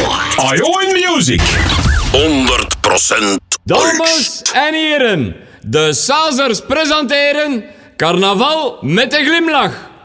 Ion Music. 100% Dames en heren, de Sazers presenteren Carnaval met een glimlach.